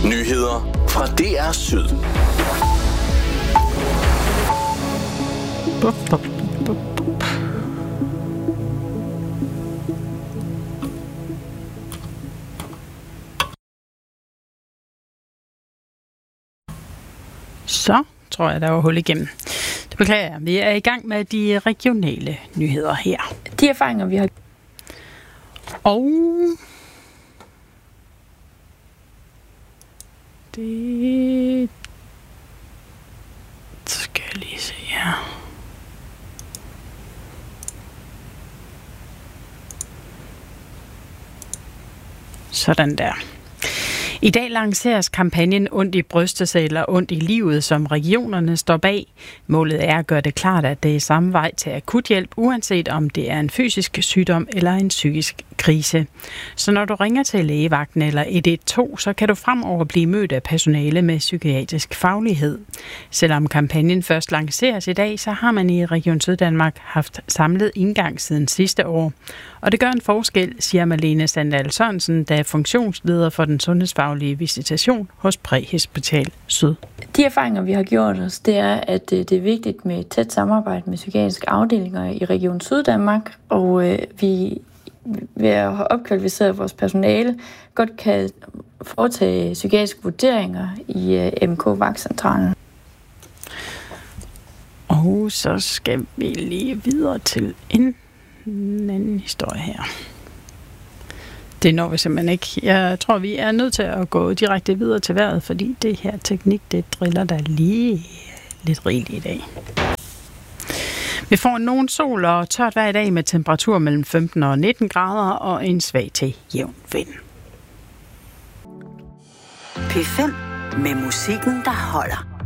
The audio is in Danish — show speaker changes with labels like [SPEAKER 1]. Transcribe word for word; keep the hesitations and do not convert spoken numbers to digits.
[SPEAKER 1] Nyheder fra D R Syd.
[SPEAKER 2] Bup, bup, bup, bup. Så tror jeg, der var hul igennem. Det beklager jeg. Vi er i gang med de regionale nyheder her.
[SPEAKER 3] De erfaringer, vi har...
[SPEAKER 2] Og... Det... skal jeg lige se her. Sådan der. I dag lanceres kampagnen Ondt i brystet eller Ondt i livet, som regionerne står bag. Målet er at gøre det klart, at det er samme vej til akuthjælp, uanset om det er en fysisk sygdom eller en psykisk krise. Så når du ringer til lægevagten eller et et to, så kan du fremover blive mødt af personale med psykiatrisk faglighed. Selvom kampagnen først lanceres i dag, så har man i Region Syddanmark haft samlet indgang siden sidste år. Og det gør en forskel, siger Malene Sandal Sørensen, der er funktionsleder for den sundhedsfaglige visitation hos Præhospital Syd.
[SPEAKER 3] De erfaringer, vi har gjort os, det er, at det er vigtigt med et tæt samarbejde med psykiatriske afdelinger i Region Syddanmark, og øh, vi ved at have opkvalificeret vores personale, godt kan foretage psykiatriske vurderinger i øh, M K-vagtcentralen.
[SPEAKER 2] Og så skal vi lige videre til en anden historie her. Det når vi simpelthen ikke. Jeg tror, vi er nødt til at gå direkte videre til vejret, fordi det her teknik, det driller der lige lidt rigeligt i dag. Vi får nogen sol og tørt hver dag med temperatur mellem femten og nitten grader og en svag til jævn vind.
[SPEAKER 4] P fem med musikken, der holder.